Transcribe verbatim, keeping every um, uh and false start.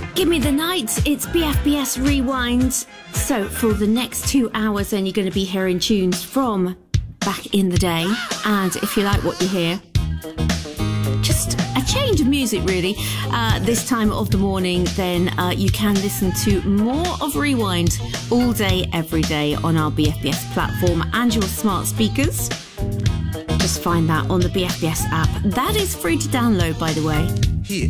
Give me the night, it's B F B S Rewind. So for the next two hours then you're going to be hearing tunes from back in the day. And if you like what you hear, just a change of music really, uh, this time of the morning, then uh, you can listen to more of Rewind all day, every day on our B F B S platform and your smart speakers. Just find that on the B F B S app. That is free to download, by the way. Here